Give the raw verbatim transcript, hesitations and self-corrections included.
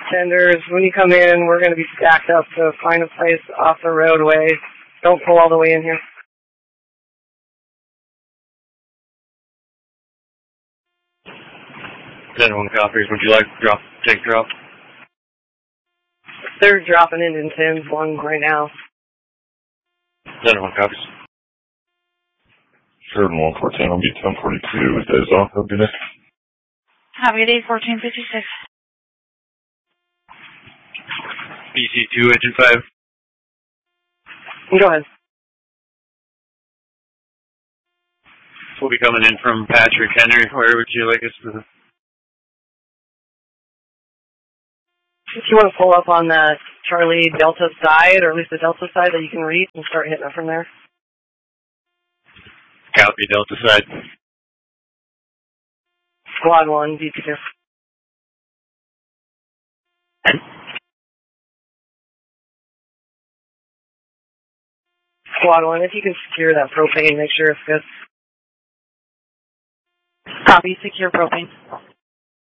bartenders, when you come in, we're going to be stacked up, so find a place off the roadway. Don't pull all the way in here. ten one copies. Would you like to drop, take drop? They're dropping in in ten one right now. ten one copies. Sheridan one fourteen, I'll be ten forty-two. Days off, have a good day. Have a good day, fourteen fifty-six. B C two, Agent five. Go ahead. We'll be coming in from Patrick Henry. Where would you like us to? If you want to pull up on that Charlie Delta side, or at least the Delta side that you can read, and start hitting it from there. Copy, Delta side. Squad one, B P two. Squad one, if you can secure that propane, make sure it's good. Copy, secure propane.